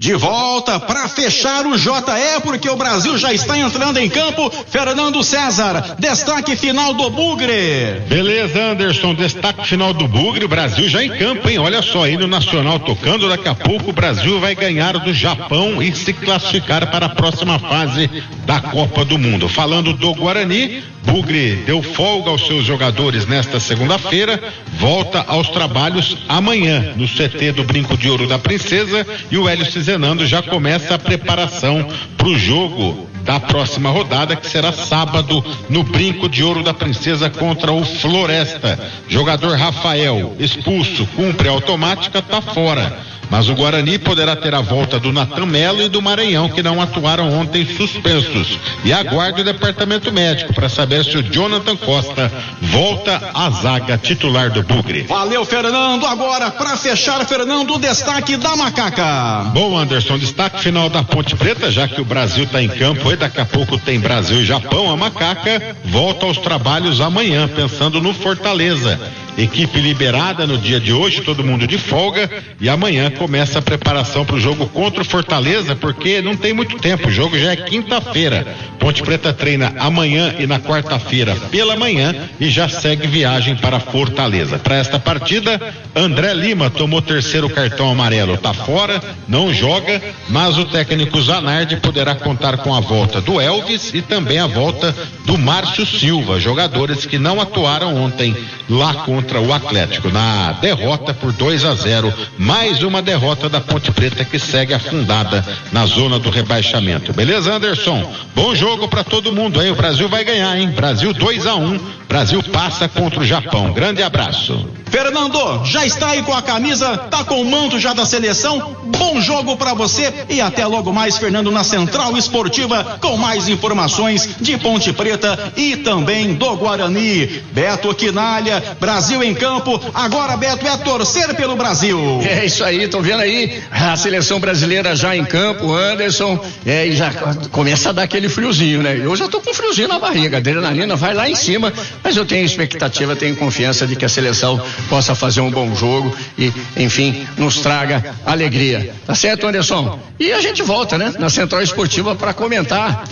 De volta para fechar o JE, porque o Brasil já está entrando em campo. Fernando César, destaque final do Bugre. Beleza, Anderson, destaque final do Bugre, o Brasil já em campo, hein? Olha só, aí no Nacional tocando, daqui a pouco o Brasil vai ganhar do Japão e se classificar para a próxima fase da Copa do Mundo. Falando do Guarani, Bugre deu folga aos seus jogadores nesta segunda-feira, volta aos trabalhos amanhã no CT do Brinco de Ouro da Princesa, e o Hélio Cizenando já começa a preparação para o jogo da próxima rodada, que será sábado no Brinco de Ouro da Princesa contra o Floresta. Jogador Rafael, expulso, cumpre automática, tá fora. Mas o Guarani poderá ter a volta do Natan Melo e do Maranhão, que não atuaram ontem, suspensos. E aguarde o departamento médico para saber se o Jonathan Costa volta à zaga titular do Bugre. Valeu, Fernando. Agora, para fechar, Fernando, o destaque da Macaca. Bom, Anderson, destaque final da Ponte Preta, já que o Brasil está em campo e daqui a pouco tem Brasil e Japão. A Macaca volta aos trabalhos amanhã, pensando no Fortaleza. Equipe liberada no dia de hoje, todo mundo de folga, e amanhã começa a preparação para o jogo contra o Fortaleza, porque não tem muito tempo, o jogo já é quinta-feira. Ponte Preta treina amanhã e na quarta-feira pela manhã e já segue viagem para Fortaleza. Para esta partida, André Lima tomou terceiro cartão amarelo, tá fora, não joga, mas o técnico Zanardi poderá contar com a volta do Elvis e também a volta do Márcio Silva, jogadores que não atuaram ontem lá contra o Atlético, na derrota por 2-0, mais uma derrota da Ponte Preta, que segue afundada na zona do rebaixamento. Beleza, Anderson? Bom jogo para todo mundo aí, o Brasil vai ganhar, hein? Brasil 2-1, Brasil passa contra o Japão. Grande abraço. Fernando, já está aí com a camisa, tá com o manto já da seleção? Bom jogo para você e até logo mais, Fernando, na Central Esportiva, com mais informações de Ponte Preta e também do Guarani. Beto Quinalha, Brasil em campo. Agora, Beto, é torcer pelo Brasil. É isso aí, tô vendo aí a seleção brasileira já em campo, Anderson, e já começa a dar aquele friozinho, né? Eu já tô com friozinho na barriga, a adrenalina vai lá em cima, mas eu tenho expectativa, tenho confiança de que a seleção possa fazer um bom jogo e, enfim, nos traga alegria. Tá certo, Anderson? E a gente volta, né? Na Central Esportiva para comentar,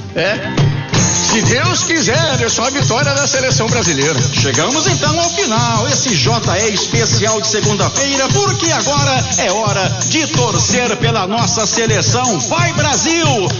se Deus quiser, é só a vitória da seleção brasileira. Chegamos então ao final, esse JE especial de segunda-feira, porque agora é hora de torcer pela nossa seleção. Vai, Brasil!